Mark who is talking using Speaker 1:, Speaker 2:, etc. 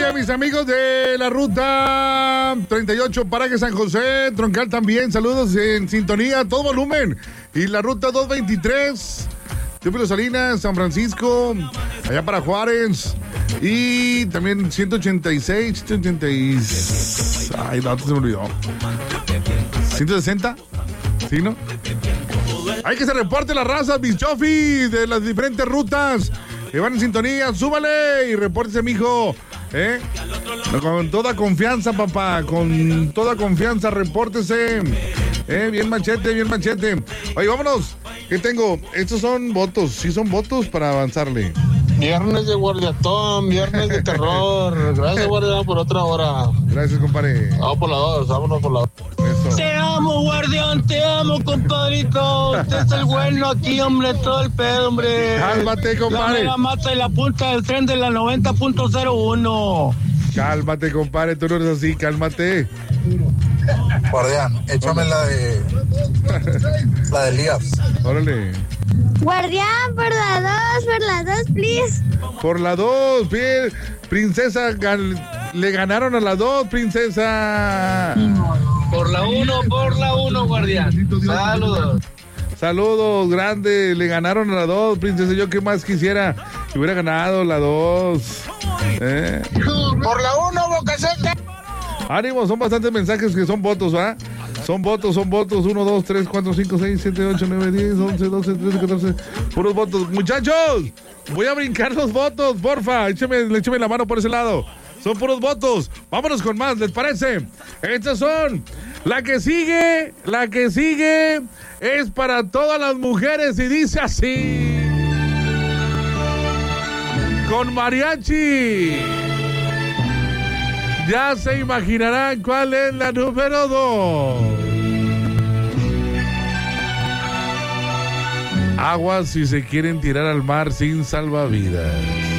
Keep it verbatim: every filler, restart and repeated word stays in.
Speaker 1: Oye, mis amigos de la ruta treinta y ocho, Paraje San José, Troncal también, saludos en sintonía, a todo volumen. Y la ruta doscientos veintitrés, Teófilo Salinas, San Francisco, allá para Juárez. Y también ciento ochenta y seis, ciento ochenta y seis. Ay, no, se me olvidó. ¿ciento sesenta? ¿Sí, no? Hay que se reporte la raza, mis chofis, de las diferentes rutas que van en sintonía. Súbale y repórtese, mijo. ¿Eh? Con toda confianza, papá. Con toda confianza, repórtese. ¿Eh? Bien machete, bien machete. Oye, vámonos. ¿Qué tengo? Estos son votos. Sí, son votos para avanzarle.
Speaker 2: Viernes de guardiatón, viernes de terror. Gracias, guardián, por otra hora.
Speaker 1: Gracias, compadre.
Speaker 2: Vamos por la dos, vámonos por la dos.
Speaker 1: Eso.
Speaker 3: Te amo, guardián, te amo, compadrito. Usted es el bueno aquí, hombre, todo el pedo, hombre.
Speaker 1: Cálmate, compadre.
Speaker 3: La mata y la punta del tren de la noventa punto cero uno.
Speaker 1: Cálmate, compadre, tú no eres así, cálmate.
Speaker 2: Guardián, échame la de... la de Elías.
Speaker 1: Órale.
Speaker 4: Guardián, por la dos, por la dos, please.
Speaker 1: Por la dos, bien. Princesa, gan- le ganaron a la dos, princesa.
Speaker 3: Por la uno, por la uno, guardián. Saludos.
Speaker 1: Saludos, grande. Le ganaron a la dos, princesa. Yo qué más quisiera que hubiera ganado la dos. ¿Eh?
Speaker 2: Por la uno, Boca Seca.
Speaker 1: Ánimo, son bastantes mensajes que son votos, ¿va? Son votos, son votos. uno, dos, tres, cuatro, cinco, seis, siete, ocho, nueve, diez, once, doce, trece, catorce. Puros votos. Muchachos, voy a brincar los votos, porfa. Écheme, écheme la mano por ese lado. Son puros votos. Vámonos con más, ¿les parece? Estas son. La que sigue, la que sigue es para todas las mujeres y dice así. Con mariachi. Ya se imaginarán cuál es la número dos. Aguas si se quieren tirar al mar sin salvavidas.